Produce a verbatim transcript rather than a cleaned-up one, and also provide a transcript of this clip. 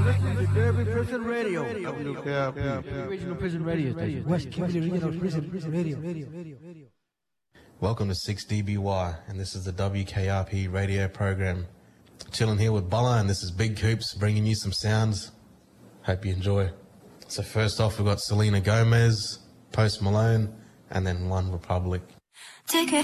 listening to Derby Prison Radio. W K R P. Regional Prison Radio Station. West Kimberley Regional Prison Radio. Welcome to six D B Y, and this is the W K R P radio program. Chilling here with Bala, and this is Big Coops bringing you some sounds. Hope you enjoy. So first off, we've got Selena Gomez, Post Malone, and then One Republic. Take it.